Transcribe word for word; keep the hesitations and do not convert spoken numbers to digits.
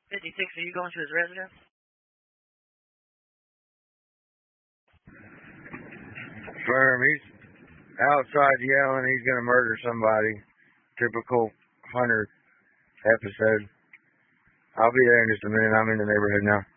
fifty-six, are you going to his residence? Firm, he's outside yelling he's going to murder somebody. Typical Hunter episode. I'll be there in just a minute. I'm in the neighborhood now.